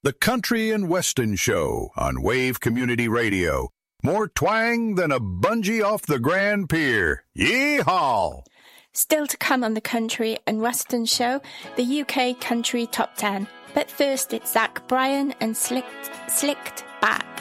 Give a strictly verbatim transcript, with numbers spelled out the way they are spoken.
The Country and Weston Show on Wave Community Radio. More twang than a bungee off the Grand Pier. Yee-haw! Still to come on the Country and Weston Show, the U K Country Top ten. But first, it's Zach Bryan and Slicked, Slicked Back.